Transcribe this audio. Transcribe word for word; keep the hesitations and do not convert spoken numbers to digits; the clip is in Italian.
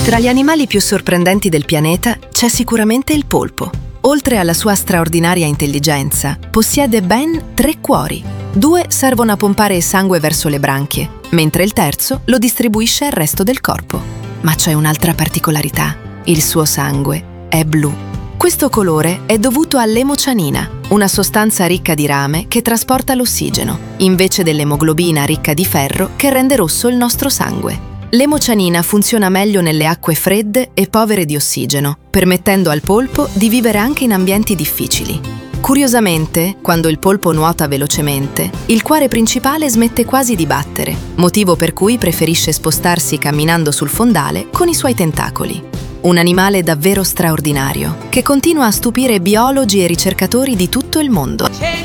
Tra gli animali più sorprendenti del pianeta c'è sicuramente il polpo. Oltre alla sua straordinaria intelligenza, possiede ben tre cuori. Due servono a pompare sangue verso le branchie, mentre il terzo lo distribuisce al resto del corpo. Ma c'è un'altra particolarità: il suo sangue è blu. Questo colore è dovuto all'emocianina, una sostanza ricca di rame che trasporta l'ossigeno, invece dell'emoglobina ricca di ferro che rende rosso il nostro sangue. L'emocianina funziona meglio nelle acque fredde e povere di ossigeno, permettendo al polpo di vivere anche in ambienti difficili. Curiosamente, quando il polpo nuota velocemente, il cuore principale smette quasi di battere, motivo per cui preferisce spostarsi camminando sul fondale con i suoi tentacoli. Un animale davvero straordinario, che continua a stupire biologi e ricercatori di tutto il mondo.